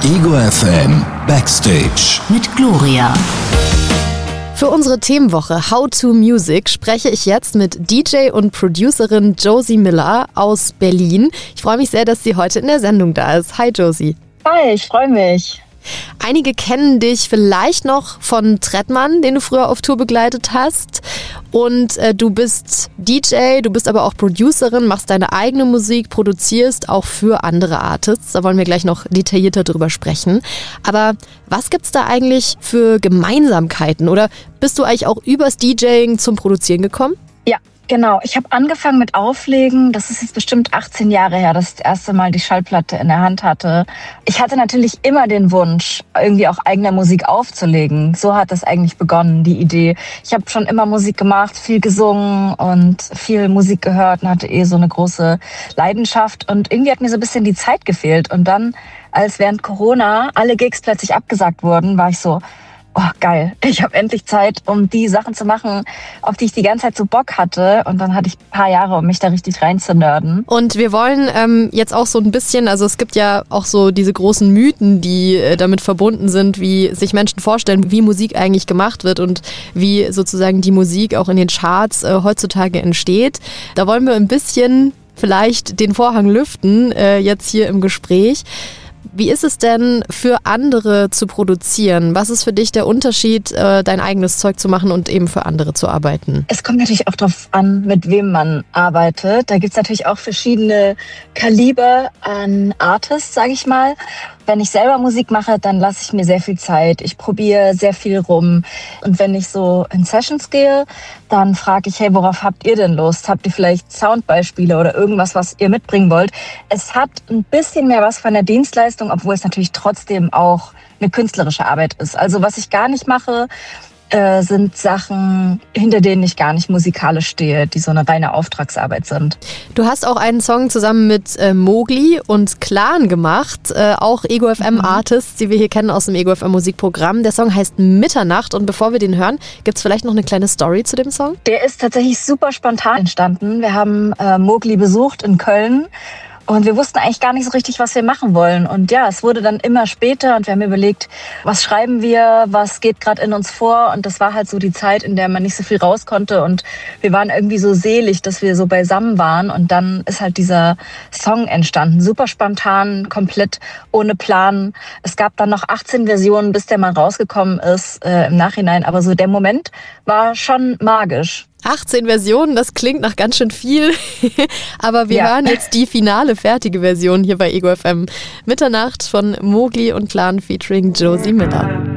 Ego FM Backstage mit Gloria. Für unsere Themenwoche How to Music spreche ich jetzt mit DJ und Producerin Josie Miller aus Berlin. Ich freue mich sehr, dass sie heute in der Sendung da ist. Hi Josie. Hi, ich freue mich. Einige kennen dich vielleicht noch von Trettmann, den du früher auf Tour begleitet hast. Und du bist DJ, du bist aber auch Producerin, machst deine eigene Musik, produzierst auch für andere Artists. Da wollen wir gleich noch detaillierter drüber sprechen. Aber was gibt's da eigentlich für Gemeinsamkeiten? Oder bist du eigentlich auch übers DJing zum Produzieren gekommen? Ja, genau. Ich habe angefangen mit Auflegen. Das ist jetzt bestimmt 18 Jahre her, dass ich das erste Mal die Schallplatte in der Hand hatte. Ich hatte natürlich immer den Wunsch, irgendwie auch eigene Musik aufzulegen. So hat das eigentlich begonnen, die Idee. Ich habe schon immer Musik gemacht, viel gesungen und viel Musik gehört und hatte so eine große Leidenschaft. Und irgendwie hat mir so ein bisschen die Zeit gefehlt. Und dann, als während Corona alle Gigs plötzlich abgesagt wurden, war ich so, oh geil, ich habe endlich Zeit, um die Sachen zu machen, auf die ich die ganze Zeit so Bock hatte. Und dann hatte ich ein paar Jahre, um mich da richtig reinzunörden. Und wir wollen jetzt auch so ein bisschen, also es gibt ja auch so diese großen Mythen, die damit verbunden sind, wie sich Menschen vorstellen, wie Musik eigentlich gemacht wird und wie sozusagen die Musik auch in den Charts heutzutage entsteht. Da wollen wir ein bisschen vielleicht den Vorhang lüften, jetzt hier im Gespräch. Wie ist es denn für andere zu produzieren? Was ist für dich der Unterschied, dein eigenes Zeug zu machen und eben für andere zu arbeiten? Es kommt natürlich auch darauf an, mit wem man arbeitet. Da gibt's natürlich auch verschiedene Kaliber an Artists, sage ich mal. Wenn ich selber Musik mache, dann lasse ich mir sehr viel Zeit. Ich probiere sehr viel rum. Und wenn ich so in Sessions gehe, dann frage ich, hey, worauf habt ihr denn Lust? Habt ihr vielleicht Soundbeispiele oder irgendwas, was ihr mitbringen wollt? Es hat ein bisschen mehr was von der Dienstleistung, obwohl es natürlich trotzdem auch eine künstlerische Arbeit ist. Also was ich gar nicht mache, sind Sachen, hinter denen ich gar nicht musikalisch stehe, die so eine reine Auftragsarbeit sind. Du hast auch einen Song zusammen mit Mowgli und Clan gemacht, auch Ego FM Artists, die wir hier kennen aus dem Ego FM Musikprogramm. Der Song heißt Mitternacht und bevor wir den hören, gibt's vielleicht noch eine kleine Story zu dem Song? Der ist tatsächlich super spontan entstanden. Wir haben Mowgli besucht in Köln. Und wir wussten eigentlich gar nicht so richtig, was wir machen wollen. Und ja, es wurde dann immer später und wir haben überlegt, was schreiben wir, was geht gerade in uns vor. Und das war halt so die Zeit, in der man nicht so viel raus konnte. Und wir waren irgendwie so selig, dass wir so beisammen waren. Und dann ist halt dieser Song entstanden. Super spontan, komplett ohne Plan. Es gab dann noch 18 Versionen, bis der mal rausgekommen ist im Nachhinein. Aber so der Moment war schon magisch. 18 Versionen, das klingt nach ganz schön viel, aber wir hören jetzt die finale, fertige Version hier bei Ego FM. Mitternacht von Mowgli und Clan featuring Josie Miller.